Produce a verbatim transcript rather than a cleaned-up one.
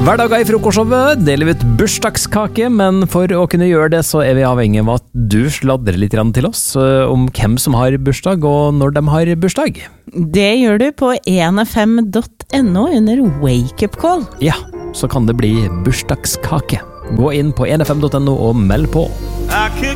Hver dag i frokostshowet deler vi ut bursdagskake, men for å kunne gjøre det så er vi avhengig av at du sladrer litt til oss om hvem som har bursdag og når de har bursdag. Det gjør du på en f m punktum no under Wake Up Call. Ja, så kan det bli bursdagskake. Gå inn på en f m punktum no og meld på.